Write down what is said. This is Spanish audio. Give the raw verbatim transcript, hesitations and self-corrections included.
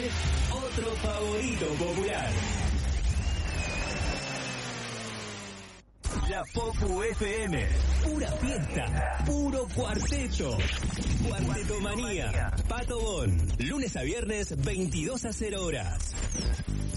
tenés otro favorito popular. La Popu F M. Pura fiesta. Puro cuarteto. Cuartetomanía. Pato Bon. Lunes a viernes, veintidós a cero horas.